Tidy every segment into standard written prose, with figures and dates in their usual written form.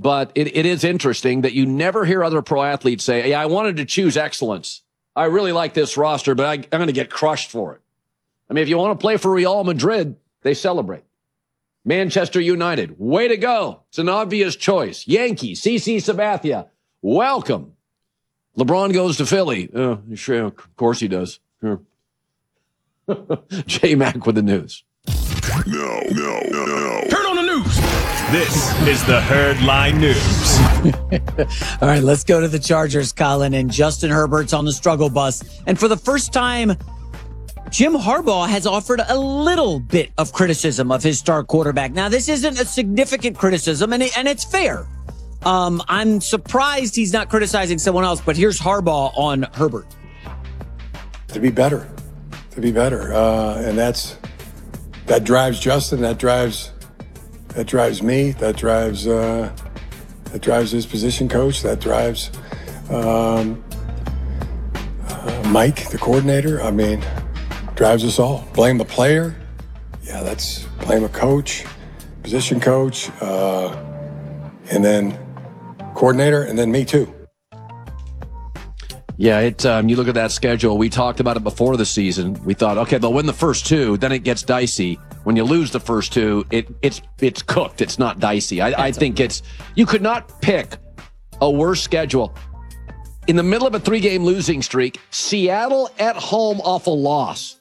But it is interesting that you never hear other pro athletes say, hey, I wanted to choose excellence. I really like this roster, but I'm going to get crushed for it. I mean, if you want to play for Real Madrid, they celebrate. Manchester United, way to go. It's an obvious choice. Yankees, CC Sabathia, welcome. LeBron goes to Philly. Sure, of course he does. Sure. J-Mac with the news. No. Turn on the news. This is the Herd Line News. All right, let's go to the Chargers, Colin, and Justin Herbert's on the struggle bus. And for the first time, Jim Harbaugh has offered a little bit of criticism of his star quarterback. Now, this isn't a significant criticism, and it's fair. I'm surprised he's not criticizing someone else, but here's Harbaugh on Herbert. To be better. And that drives Justin, that drives me, that drives his position coach, that drives Mike, the coordinator. I mean, drives us all. Blame the player. Yeah, that's blame a coach, position coach, and then coordinator, and then me too. Yeah, you look at that schedule. We talked about it before the season. We thought, okay, they'll win the first two, then it gets dicey. When you lose the first two, it's cooked. It's not dicey. I think you could not pick a worse schedule. In the middle of a 3-game losing streak, Seattle at home off a loss.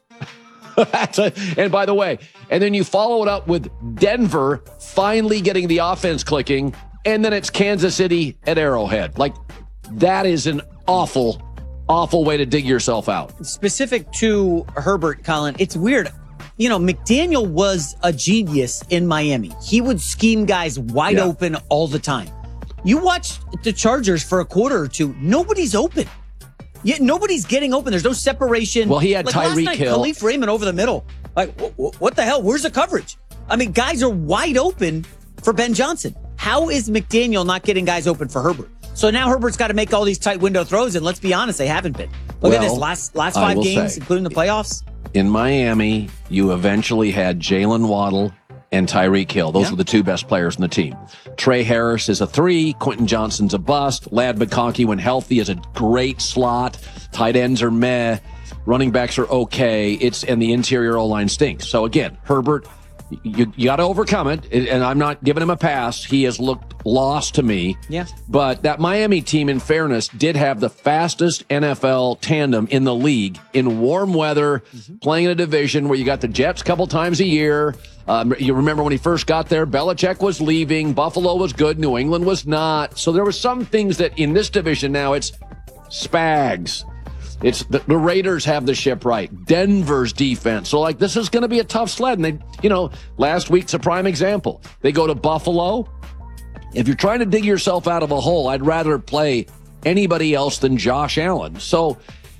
And by the way, and then you follow it up with Denver finally getting the offense clicking, and then it's Kansas City at Arrowhead. Like, that is an awful way to dig yourself out. Specific to Herbert, Colin, it's weird. You know, McDaniel was a genius in Miami. He would scheme guys wide open all the time. You watch the Chargers for a quarter or two, nobody's open. Yeah, nobody's getting open. There's no separation. Well, he had Tyreek Hill. Khalif Raymond over the middle. Like, what the hell? Where's the coverage? I mean, guys are wide open for Ben Johnson. How is McDaniel not getting guys open for Herbert? So now Herbert's got to make all these tight window throws, and let's be honest, they haven't been. Look at this last 5 games, including the playoffs. In Miami, you eventually had Jalen Waddle and Tyreek Hill. Those were the two best players in the team. Trey Harris is a 3. Quentin Johnson's a bust. Ladd McConkey, when healthy, is a great slot. Tight ends are meh. Running backs are okay. And the interior O-line stinks. So again, Herbert, you got to overcome it. And I'm not giving him a pass. He has looked lost to me. Yeah. But that Miami team, in fairness, did have the fastest NFL tandem in the league in warm weather, playing in a division where you got the Jets a couple times a year. You remember when he first got there, Belichick was leaving. Buffalo was good. New England was not. So there were some things that in this division now it's Spags. It's the Raiders have the ship right. Denver's defense. So, like, this is going to be a tough sled. And last week's a prime example. They go to Buffalo. If you're trying to dig yourself out of a hole, I'd rather play anybody else than Josh Allen. So,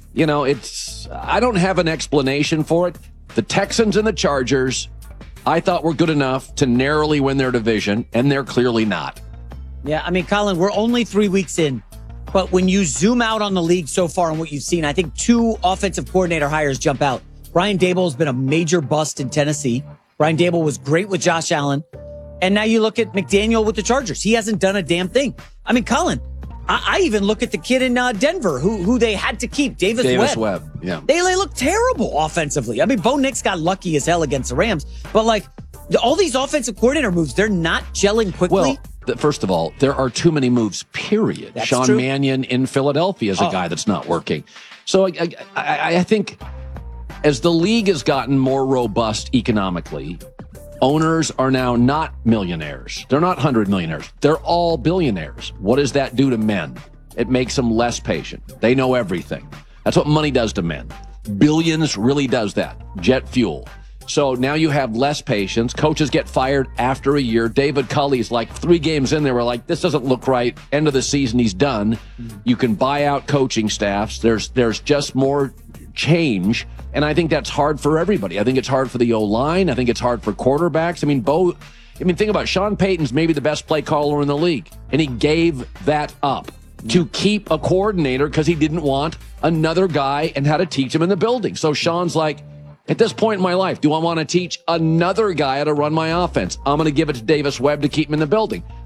I don't have an explanation for it. The Texans and the Chargers, I thought were good enough to narrowly win their division, and they're clearly not. Yeah, I mean, Colin, we're only 3 weeks in. But when you zoom out on the league so far and what you've seen, I think 2 offensive coordinator hires jump out. Brian Daboll has been a major bust in Tennessee. Brian Daboll was great with Josh Allen. And now you look at McDaniel with the Chargers. He hasn't done a damn thing. I mean, Colin, I even look at the kid in Denver who they had to keep, Davis Webb. Yeah. They look terrible offensively. I mean, Bo Nix got lucky as hell against the Rams. But, like, all these offensive coordinator moves, they're not gelling quickly. Well, first of all, there are too many moves, period. That's Sean true. Mannion in Philadelphia is a guy that's not working. So I think as the league has gotten more robust economically, owners are now not millionaires. They're not 100 millionaires. They're all billionaires. What does that do to men? It makes them less patient. They know everything. That's what money does to men. Billions really does that. Jet fuel. So now you have less patience. Coaches get fired after a year. David Culley's like 3 games in there. We're like, this doesn't look right. End of the season, he's done. You can buy out coaching staffs. There's just more change. And I think that's hard for everybody. I think it's hard for the O-line. I think it's hard for quarterbacks. I mean, think about it. Sean Payton's maybe the best play caller in the league. And he gave that up to keep a coordinator because he didn't want another guy and how to teach him in the building. So Sean's like, at this point in my life, do I want to teach another guy how to run my offense? I'm going to give it to Davis Webb to keep him in the building.